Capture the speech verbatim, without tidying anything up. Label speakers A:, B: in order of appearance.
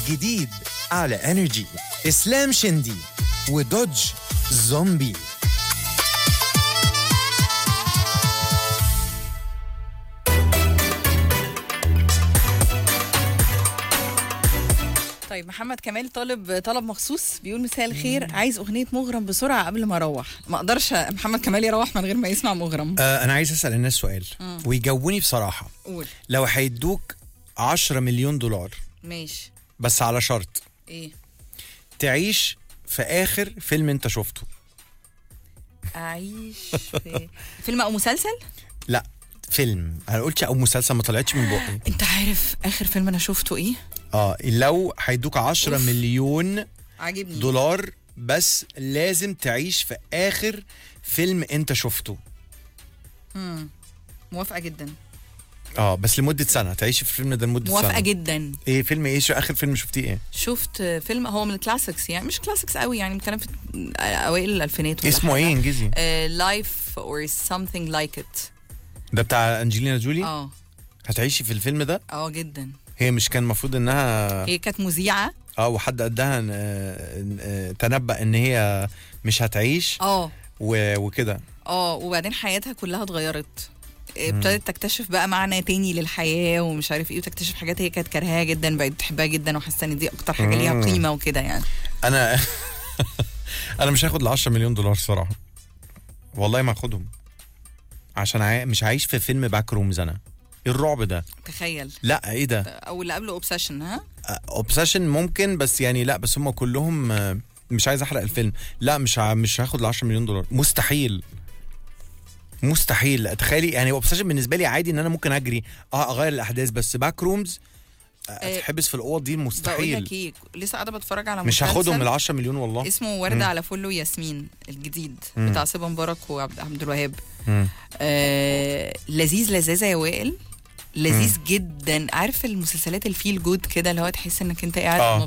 A: جديد على انرجي. اسلام شندي ودوج زومبي.
B: طيب محمد كمال طالب طلب مخصوص، بيقول مساء الخير، عايز اغنيه مغرم بسرعه قبل ما اروح. ما اقدرش محمد كمال يروح من غير ما يسمع مغرم.
A: آه انا عايز اسال الناس سؤال مم. ويجاوبوني بصراحه.
B: قول.
A: لو هيدوك عشرة مليون دولار
B: ماشي،
A: بس على شرط
B: ايه؟
A: تعيش في اخر فيلم انت شفته.
B: اعيش في فيلم او مسلسل؟
A: لا فيلم، انا قلتش او مسلسل، ما طلعتش من بقي.
B: انت عارف اخر فيلم انا شفته ايه؟
A: اه لو هيدوك عشرة مليون
B: عاجبني
A: دولار بس لازم تعيش في اخر فيلم انت شفته.
B: امم موافقه جدا.
A: اه بس لمده سنه تعيش في الفيلم ده لمده
B: موافقة
A: سنه.
B: موافقه جدا.
A: ايه فيلم ايه؟ شو اخر فيلم شفتيه ايه؟
B: شفت فيلم هو من الكلاسيكس، يعني مش كلاسيكس قوي، يعني بنتكلم في اوائل الالفينات.
A: اسمه ايه انجليزي؟
B: لايف اور something like it.
A: ده بتاع انجلينا جولي؟
B: اه.
A: هتعيشي في الفيلم ده؟
B: اه جدا.
A: هي مش كان المفروض انها
B: هي كانت مذيعه
A: اه وحد قدها تنبأ ان هي مش هتعيش
B: اه
A: وكده
B: اه وبعدين حياتها كلها اتغيرت، ابتدت تكتشف بقى معنى تاني للحياه ومش عارف ايه، وتكتشف حاجات هي كانت كارهاها جدا بقت تحبها جدا وحاسه ان دي اكتر حاجه ليها قيمه وكده يعني.
A: انا انا مش هاخد ال عشرة مليون دولار صراحه، والله ما هاخدهم، عشان عاي... مش عايش في فيلم باك رومز. انا ايه الرعب ده؟
B: تخيل.
A: لا ايه ده؟
B: او اللي قبله اوبسيشن. ها
A: اوبسيشن ممكن، بس يعني لا، بس هم كلهم مش عايز احرق الفيلم. لا مش ع... مش هاخد ال عشرة مليون دولار، مستحيل مستحيل. تخيلي يعني اوبسيشن بالنسبه لي عادي ان انا ممكن اجري اه اغير الاحداث، بس باك رومز اتحبس في الاوض دي مستحيل.
B: بقول لك ايه، لسه قاعده بتفرج على
A: مش هاخدهم ال عشرة مليون والله.
B: اسمه ورده على فل وياسمين الجديد
A: مم.
B: بتاع صبا مبارك وعبد الوهاب. آه لذيذ لذاذه يا وائل، لذيذ مم. جدا. عارف المسلسلات الفيل جود كده اللي هو تحس انك انت قاعد